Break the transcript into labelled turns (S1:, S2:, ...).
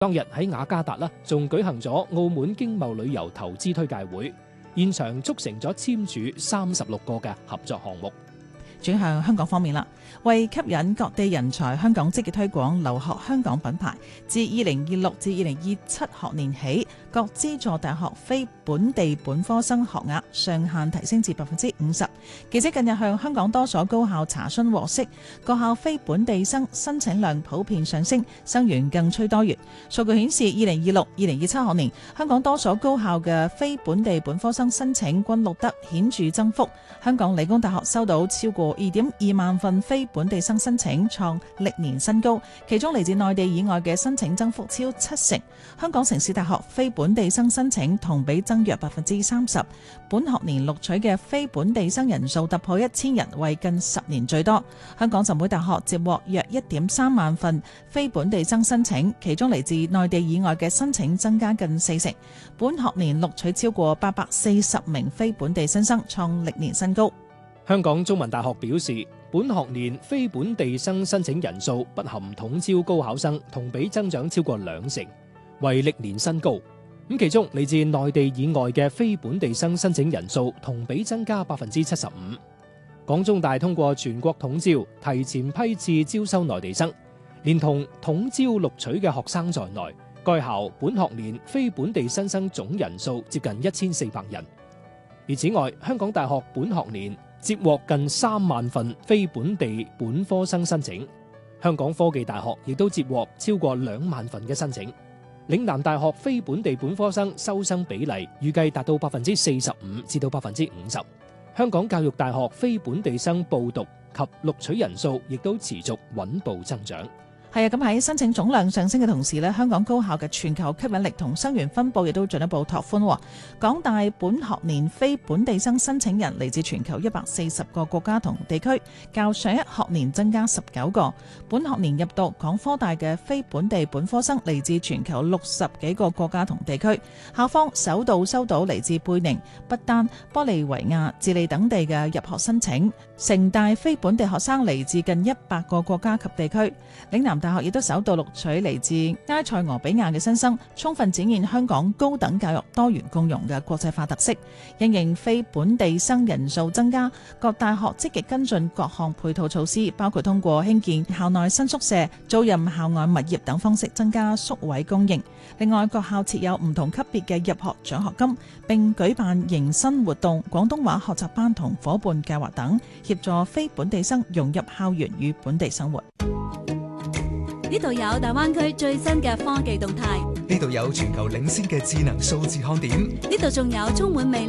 S1: 當日喺雅加達啦，仲舉行咗澳門經貿旅遊投資推介會，現場促成咗簽署36個嘅合作項目。
S2: 轉向香港方面啦，為吸引各地人才，香港積極推廣留學香港品牌。自2026至2027學年起，各資助大學非本地本科生學額上限提升至50%。記者近日向香港多所高校查詢獲悉，各校非本地生申請量普遍上升，生源更趨多元。數據顯示，2026、2027學年香港多所高校嘅非本地本科生申請均錄得顯著增幅。香港理工大學收到超過2.2萬份非本地生申請，創歷年新高，其中嚟自內地以外嘅申請增幅超70%。香港城市大學非本地生申請同比增約30%，本學年錄取嘅非本地生人數突破1000人，為近10年最多。香港浸會大學接獲約1.3萬份非本地生申請，其中嚟自內地以外嘅申請增加近40%，本學年錄取超過840名非本地新生，創歷年新高。
S1: 香港中文大學表示，本學年非本地生申請人數不含統招高考生，同比增長超過20%，為歷年新高。咁其中嚟自內地以外嘅非本地生申請人數同比增加75%。港中大通過全國統招提前批次招收內地生，連同統招錄取嘅學生在內，該校本學年非本地新生總人數接近1400人。而此外，香港大學本學年接獲近3萬份非本地本科生申請，香港科技大學亦都接獲超過2萬份嘅申請。嶺南大學非本地本科生收生比例預計達到45%至到50%。香港教育大學非本地生報讀及錄取人數亦都持續穩步增長。
S2: 係啊，咁喺申請總量上升嘅同時咧，香港高校嘅全球吸引力同生源分佈亦都進一步拓寬。港大本學年非本地生申請人嚟自全球140個國家同地區，較上一學年增加19個。本學年入讀港科大嘅非本地本科生嚟自全球60幾個國家同地區，校方首度收到嚟自貝寧、不丹、玻利維亞、智利等地嘅入學申請。城大非本地學生嚟自近100個國家及地區。嶺南大學亦都首度錄取嚟自埃塞俄比亞嘅新生，充分展現香港高等教育多元共融嘅國際化特色。因應非本地生人數增加，各大學積極跟進各項配套措施，包括通過興建校內新宿舍、租賃校外物業等方式增加宿位供應。另外，各校設有唔同級別嘅入學獎學金，並舉辦迎新活動、廣東話學習班同夥伴計劃等，協助非本地生融入校園與本地生活。
S3: 呢度有大灣區最新嘅科技動態，
S4: 呢度有全球領先嘅智能數字看點，
S3: 呢度仲有充滿魅力